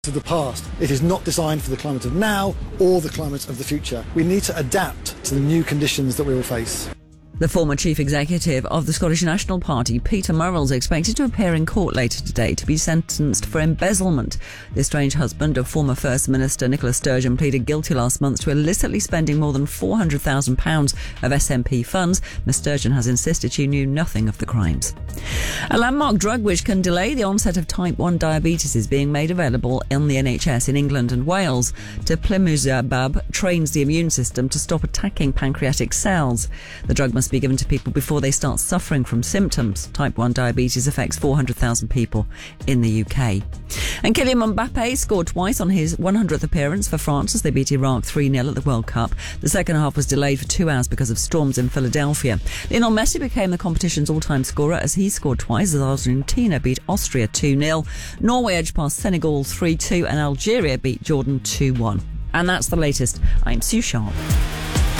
of the past. It is not designed for the climate of now or the climate of the future. We need to adapt to the new conditions that we will face. The former chief executive of the Scottish National Party, Peter Murrell, is expected to appear in court later today to be sentenced for embezzlement. The estranged husband of former First Minister Nicola Sturgeon pleaded guilty last month to illicitly spending more than £400,000 of SNP funds. Ms Sturgeon has insisted she knew nothing of the crimes. A landmark drug which can delay the onset of type 1 diabetes is being made available in the NHS in England and Wales. Teplizumab trains the immune system to stop attacking pancreatic cells. The drug must be given to people before they start suffering from symptoms. Type 1 diabetes affects 400,000 people in the UK. And Kylian Mbappe scored twice on his 100th appearance for France as they beat Iraq 3-0 at the World Cup. The second half was delayed for 2 hours because of storms in Philadelphia. Lionel Messi became the competition's all-time scorer as he scored twice as Argentina beat Austria 2-0. Norway edged past Senegal 3-2 and Algeria beat Jordan 2-1. And that's the latest. I'm Sue Sharp.